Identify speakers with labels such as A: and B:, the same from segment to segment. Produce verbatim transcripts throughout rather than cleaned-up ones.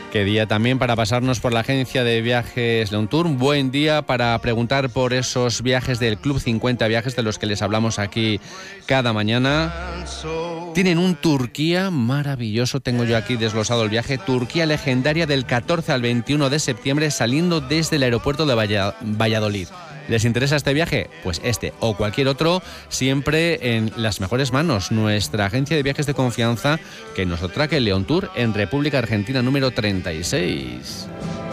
A: Qué día también para pasarnos por la agencia de viajes Leon Tour. Buen día para preguntar por esos viajes del Club cincuenta Viajes de los que les hablamos aquí cada mañana. Tienen un Turquía maravilloso. Tengo yo aquí desglosado el viaje. Turquía legendaria del catorce al veintiuno de septiembre saliendo desde el aeropuerto de Valladolid. ¿Les interesa este viaje? Pues este o cualquier otro, siempre en las mejores manos. Nuestra agencia de viajes de confianza, que nos lo trae Leon Tour en República Argentina número treinta y seis.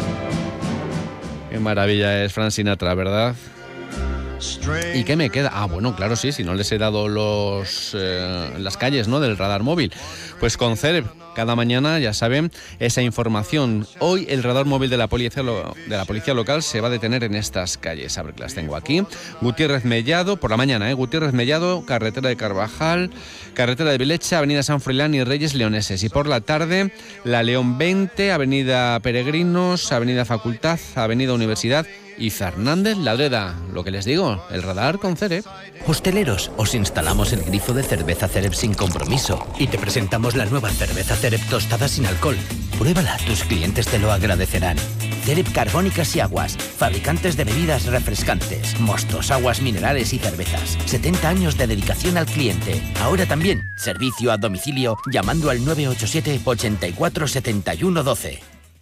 A: Qué maravilla es Frank Sinatra, ¿verdad? ¿Y qué me queda? Ah, bueno, claro, sí, si no les he dado los eh, las calles, ¿no?, del radar móvil. Pues con Cereb, cada mañana, ya saben, esa información. Hoy el radar móvil de la policía lo, de la policía local se va a detener en estas calles. A ver que las tengo aquí. Gutiérrez Mellado, por la mañana, ¿eh? Gutiérrez Mellado, carretera de Carvajal, carretera de Vilecha, avenida San Froilán y Reyes Leoneses. Y por la tarde, la León veinte, avenida Peregrinos, avenida Facultad, avenida Universidad y Fernández Ladreda. Lo que les digo, el radar con Cereb.
B: Hosteleros, os instalamos el grifo de cerveza Cereb sin compromiso y te presentamos la nueva cerveza Cereb tostada sin alcohol. Pruébala, tus clientes te lo agradecerán. Cereb Carbónicas y Aguas, fabricantes de bebidas refrescantes, mostos, aguas minerales y cervezas. setenta años de dedicación al cliente. Ahora también, servicio a domicilio llamando al nueve ocho siete, ochenta y cuatro, setenta y uno, doce.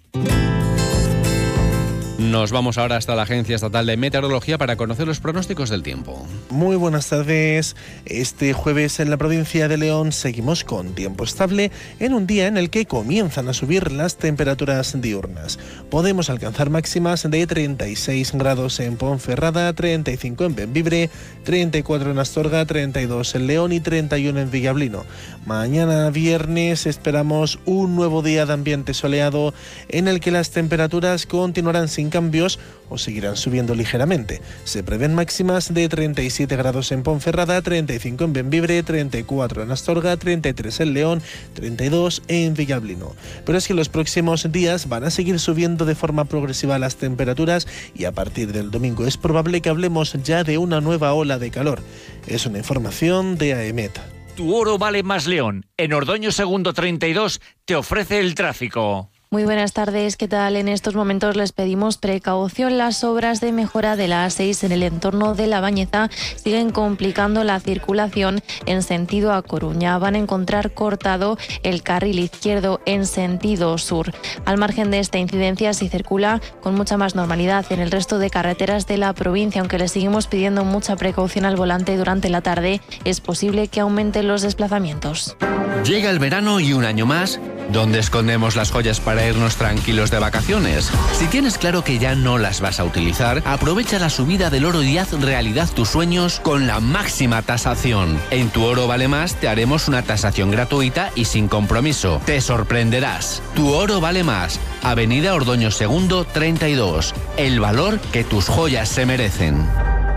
A: Nos vamos ahora hasta la Agencia Estatal de Meteorología para conocer los pronósticos del tiempo.
C: Muy buenas tardes. Este jueves en la provincia de León seguimos con tiempo estable en un día en el que comienzan a subir las temperaturas diurnas. Podemos alcanzar máximas de treinta y seis grados en Ponferrada, treinta y cinco en Bembibre, treinta y cuatro en Astorga, treinta y dos en León y treinta y uno en Villablino. Mañana viernes esperamos un nuevo día de ambiente soleado en el que las temperaturas continuarán sin cambios o seguirán subiendo ligeramente. Se prevén máximas de treinta y siete grados en Ponferrada, treinta y cinco en Bembibre, treinta y cuatro en Astorga, treinta y tres en León, treinta y dos en Villablino. Pero es que los próximos días van a seguir subiendo de forma progresiva las temperaturas y a partir del domingo es probable que hablemos ya de una nueva ola de calor. Es una información de AEMET.
D: Tu oro vale más León. En Ordoño Segundo treinta y dos te ofrece el tráfico.
E: Muy buenas tardes, ¿qué tal? En estos momentos les pedimos precaución. Las obras de mejora de la A seis en el entorno de La Bañeza siguen complicando la circulación en sentido a Coruña. Van a encontrar cortado el carril izquierdo en sentido sur. Al margen de esta incidencia se circula con mucha más normalidad en el resto de carreteras de la provincia, aunque les seguimos pidiendo mucha precaución al volante durante la tarde. Es posible que aumenten los desplazamientos.
A: Llega el verano y un año más. ¿Dónde escondemos las joyas para irnos tranquilos de vacaciones? Si tienes claro que ya no las vas a utilizar, aprovecha la subida del oro y haz realidad tus sueños con la máxima tasación. En Tu Oro Vale Más te haremos una tasación gratuita y sin compromiso. Te sorprenderás. Tu Oro Vale Más. Avenida Ordoño Segundo treinta y dos. El valor que tus joyas se merecen.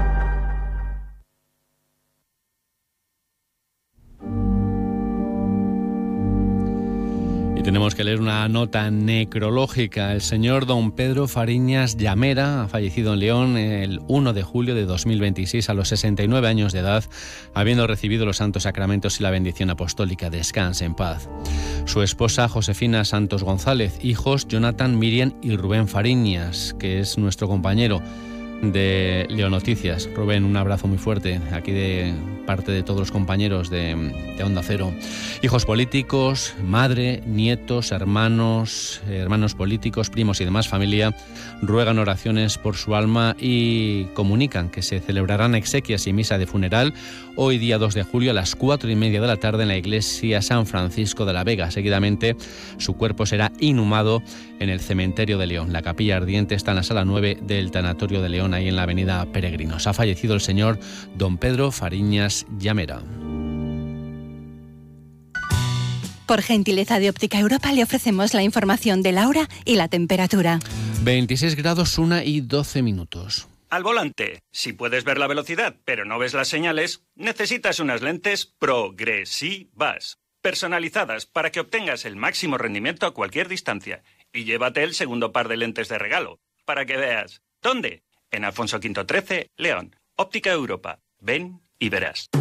A: Tenemos que leer una nota necrológica. El señor don Pedro Fariñas Llamera ha fallecido en León el primero de julio de dos mil veintiséis a los sesenta y nueve años de edad, habiendo recibido los santos sacramentos y la bendición apostólica. Descanse en paz. Su esposa Josefina Santos González, hijos Jonathan, Miriam y Rubén Fariñas, que es nuestro compañero de León Noticias. Rubén, un abrazo muy fuerte aquí de parte de todos los compañeros de, de Onda Cero. Hijos políticos, madre, nietos, hermanos, hermanos políticos, primos y demás familia ruegan oraciones por su alma y comunican que se celebrarán exequias y misa de funeral hoy día dos de julio a las cuatro y media de la tarde en la iglesia San Francisco de la Vega. Seguidamente su cuerpo será inhumado en el cementerio de León. La capilla ardiente está en la sala nueve del tanatorio de León, ahí en la avenida Peregrinos. Ha fallecido el señor don Pedro Fariñas Llamera.
F: Por gentileza de Óptica Europa le ofrecemos la información de la hora y la temperatura.
A: veintiséis grados, una y doce minutos.
G: Al volante, si puedes ver la velocidad pero no ves las señales, necesitas unas lentes progresivas, personalizadas para que obtengas el máximo rendimiento a cualquier distancia. Y llévate el segundo par de lentes de regalo, para que veas. ¿Dónde? En Alfonso Quinto trece, León. Óptica Europa. Ven y verás.